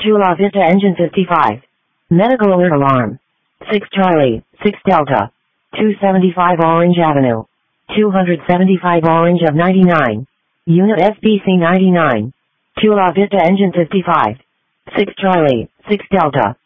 Chula Vista Engine 55. Medical alert alarm. 6 Charlie, 6 Delta. 275 Orange Avenue. 275 Orange of 99. Unit SBC 99. Chula Vista Engine 55. 6 Charlie, 6 Delta.